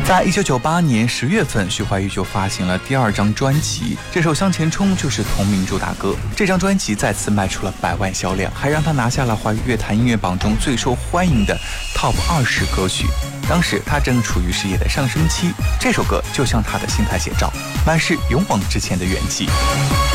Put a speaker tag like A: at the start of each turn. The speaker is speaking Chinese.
A: 在1998年10月份，徐怀钰就发行了第2张专辑，这首《向前冲》就是同名主打歌。这张专辑再次卖出了100万销量，还让他拿下了华语乐坛音乐榜中最受欢迎的 TOP 20歌曲。当时他正处于事业的上升期，这首歌就像他的心态写照，满是勇往直前的元气。